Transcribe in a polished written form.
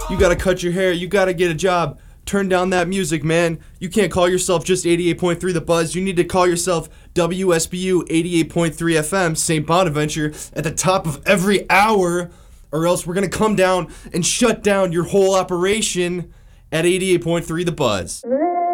You gotta cut your hair. You gotta get a job. Turn down that music, man. You can't call yourself just 88.3 The Buzz. You need to call yourself WSBU 88.3 FM, St. Bonaventure, at the top of every hour, or else we're going to come down and shut down your whole operation at 88.3 The Buzz.